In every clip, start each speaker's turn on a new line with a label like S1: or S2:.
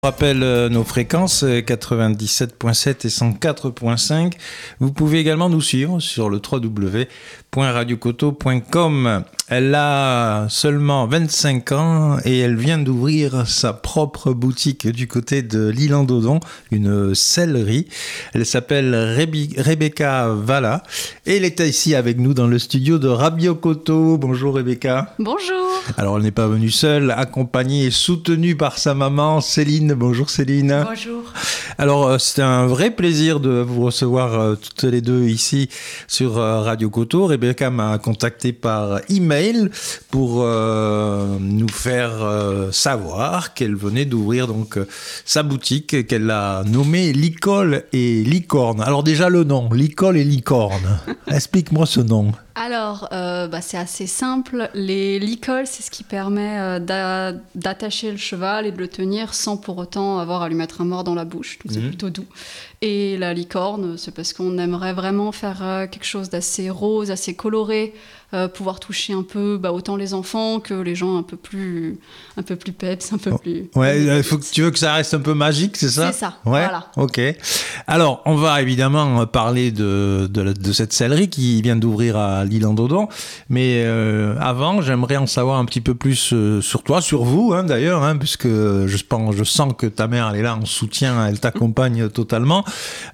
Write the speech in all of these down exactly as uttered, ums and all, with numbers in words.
S1: Je rappelle euh, nos fréquences euh, quatre-vingt-dix-sept virgule sept et cent quatre virgule cinq. Vous pouvez également nous suivre sur le w w w point radio coteau point com. Elle a seulement vingt-cinq ans et elle vient d'ouvrir sa propre boutique du côté de l'Île-en-Dodon, une sellerie. Elle s'appelle Rebi- Rebecca Valla et elle est ici avec nous dans le studio de Radio Coteau. Bonjour Rebecca.
S2: Bonjour.
S1: Alors elle n'est pas venue seule, accompagnée et soutenue par sa maman Céline. Bonjour Céline.
S2: Bonjour.
S1: Alors euh, c'est un vrai plaisir de vous recevoir euh, toutes les deux ici sur euh, Radio Coteau. Rebecca m'a contacté par email pour euh, nous faire euh, savoir qu'elle venait d'ouvrir donc euh, sa boutique qu'elle a nommée Licol et Licorne. Alors déjà le nom, Licol et Licorne. Explique-moi ce nom.
S2: Alors, euh, bah, c'est assez simple. Les licoles, c'est ce qui permet euh, d'a- d'attacher le cheval et de le tenir sans pour autant avoir à lui mettre un mort dans la bouche. Donc, c'est
S1: Mmh.
S2: plutôt doux. Et la licorne, c'est parce qu'on aimerait vraiment faire euh, quelque chose d'assez rose, assez coloré, euh, pouvoir toucher un peu bah, autant les enfants que les gens un peu plus, un peu plus peps, un peu plus...
S1: Ouais, il faut que tu veux que ça reste un peu magique, c'est ça ?
S2: C'est ça,
S1: Ouais,
S2: voilà.
S1: Ok. Alors, on va évidemment parler de, de, la- de cette sellerie qui vient d'ouvrir à l'Île-en-Dodon. Mais euh, avant, j'aimerais en savoir un petit peu plus euh, sur toi, sur vous hein, d'ailleurs, hein, puisque je, pense, je sens que ta mère, elle est là en soutien, elle t'accompagne totalement.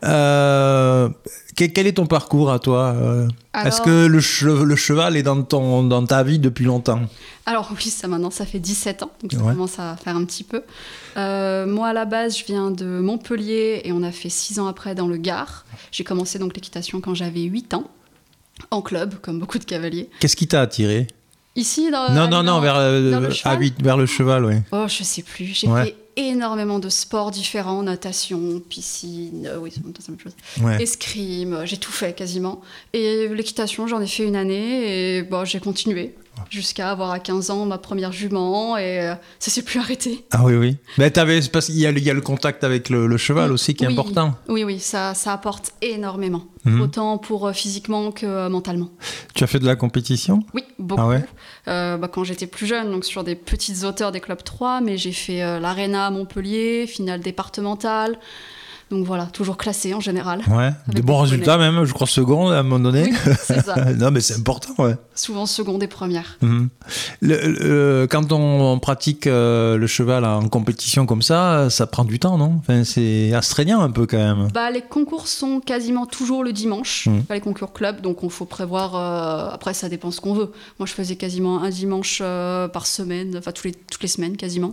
S1: Euh, quel, quel est ton parcours à toi euh,
S2: Alors-
S1: Est-ce que le, che- le cheval est dans, ton, dans ta vie depuis longtemps ?
S2: Alors oui, ça maintenant, ça fait dix-sept ans, donc ça
S1: Ouais.
S2: commence à faire un petit peu. Euh, moi, à la base, je viens de Montpellier et on a fait six ans après dans le Gard. J'ai commencé donc l'équitation quand j'avais huit ans, en club, comme beaucoup de cavaliers.
S1: Qu'est-ce qui t'a attiré ?
S2: Ici, dans,
S1: Non,
S2: à
S1: non,
S2: Lyon,
S1: non, vers, euh,
S2: vers le
S1: à
S2: cheval
S1: huit- vers le cheval, oui.
S2: Oh, je sais plus. J'ai
S1: Ouais.
S2: fait énormément de sports différents, natation, piscine, euh, oui, c'est en même temps, c'est la même chose.
S1: Ouais.
S2: Escrime, euh, j'ai tout fait quasiment. Et l'équitation, j'en ai fait une année et bon, j'ai continué jusqu'à avoir à quinze ans ma première jument et euh, ça s'est plus arrêté.
S1: Ah oui, oui. Mais t'avais, c'est parce qu'il y a, le- il y a le contact avec le, le cheval aussi qui est
S2: Oui.
S1: important.
S2: Oui, oui, ça, ça apporte énormément,
S1: Mhm.
S2: autant pour euh, physiquement que euh, mentalement.
S1: Tu as fait de la compétition ?
S2: Oui, beaucoup.
S1: Ah ouais
S2: Euh, bah, quand j'étais plus jeune, donc sur des petites hauteurs des clubs trois, mais j'ai fait euh, l'Arena à Montpellier, finale départementale. Donc voilà, toujours classé en général.
S1: Ouais. Des bons
S2: des
S1: résultats même, je crois second à un moment donné.
S2: Oui, c'est ça.
S1: Non, mais c'est important, ouais.
S2: Souvent seconde et première.
S1: Mhm. Le- le- quand on, on pratique euh, le cheval en compétition comme ça, ça prend du temps, non ? Enfin, c'est astreignant un peu quand même.
S2: Bah, les concours sont quasiment toujours le dimanche,
S1: Mhm.
S2: pas les concours club, donc il faut prévoir. euh, après, ça dépend ce qu'on veut. Moi, je faisais quasiment un dimanche euh, par semaine, enfin tous les, toutes les semaines quasiment.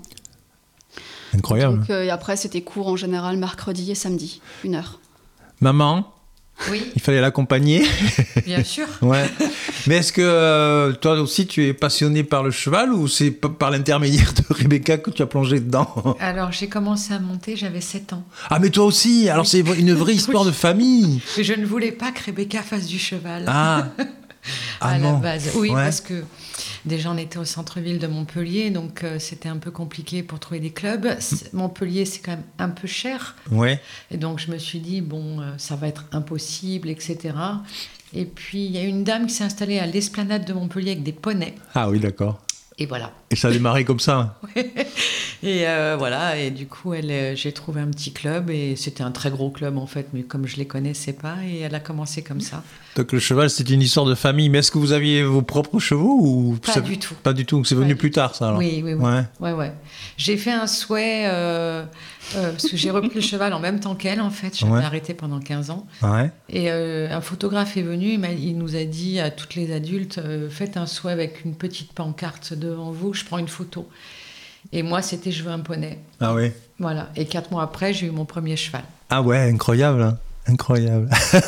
S1: Incroyable.
S2: Donc, euh, et après, c'était cours en général mercredi et samedi, une heure.
S1: Maman,
S3: Oui,
S1: il fallait l'accompagner.
S3: bien sûr.
S1: Ouais. Mais est-ce que euh, toi aussi tu es passionné par le cheval ou c'est p- par l'intermédiaire de Rebecca que tu as plongé dedans ?
S3: Alors, j'ai commencé à monter, j'avais sept ans.
S1: Ah mais toi aussi. Alors c'est une vraie histoire de famille.
S3: Et je ne voulais pas que Rebecca fasse du cheval
S1: Ah. Ah
S3: à la
S1: non.
S3: base. Oui,
S1: Ouais.
S3: parce que déjà, on était au centre-ville de Montpellier, donc euh, c'était un peu compliqué pour trouver des clubs. C'est- Montpellier, c'est quand même un peu cher.
S1: Ouais.
S3: Et donc, je me suis dit, bon, euh, ça va être impossible, et cetera. Et puis, il y a une dame qui s'est installée à l'esplanade de Montpellier avec des poneys.
S1: Ah oui, d'accord.
S3: Et voilà.
S1: Et ça a démarré comme ça.
S3: Et euh, voilà, et du coup, elle, euh, j'ai trouvé un petit club, et c'était un très gros club en fait, mais comme je les connaissais pas, et elle a commencé comme ça.
S1: Donc le cheval, c'est une histoire de famille. Mais est-ce que vous aviez vos propres chevaux ou
S3: Pas
S1: ça-
S3: du tout.
S1: Pas du tout. C'est
S3: Pas
S1: venu
S3: du
S1: plus tard, ça alors.
S3: Oui, oui, oui.
S1: Ouais.
S3: Ouais, ouais. J'ai fait un souhait, euh, euh, parce que j'ai repris le cheval en même temps qu'elle, en fait. J'avais
S1: Ouais.
S3: arrêté pendant quinze ans.
S1: Ouais.
S3: Et euh, un photographe est venu, il, m'a- il nous a dit à toutes les adultes, euh, faites un souhait avec une petite pancarte devant vous, je prends une photo. Et moi, c'était je veux un poney.
S1: Ah oui.
S3: Voilà. Et quatre mois après, j'ai eu mon premier cheval.
S1: Ah ouais, incroyable. hein. Incroyable.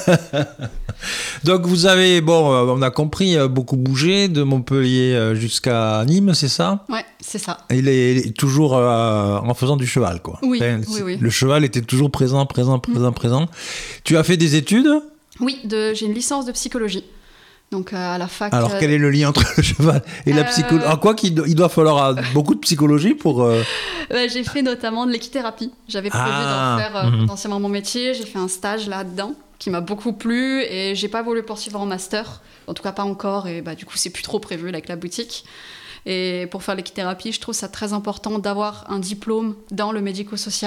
S1: Donc vous avez, bon, euh, on a compris, euh, beaucoup bougé de Montpellier euh, jusqu'à Nîmes, c'est ça ?
S2: Ouais, c'est ça.
S1: Il est, il est toujours euh, en faisant du cheval, quoi.
S2: Oui,
S1: Enfin,
S2: oui,
S1: c'est-
S2: oui.
S1: Le cheval était toujours présent, présent, présent, présent. Tu as fait des études ?
S2: Oui, de, j'ai une licence de psychologie. Donc euh, à la fac.
S1: Alors
S2: euh,
S1: quel est le lien entre le cheval et la
S2: Euh,
S1: psychologie ? En quoi qu'il do- il doit falloir euh, beaucoup de psychologie pour... euh,
S2: ouais, j'ai fait notamment de l'équithérapie. J'avais prévu
S1: Ah,
S2: d'en faire euh,
S1: mhm.
S2: potentiellement mon métier. J'ai fait un stage là-dedans qui m'a beaucoup plu et j'ai pas voulu poursuivre en master. En tout cas pas encore et bah du coup c'est plus trop prévu avec la boutique. Et pour faire l'équithérapie, je trouve ça très important d'avoir un diplôme dans le médico-social.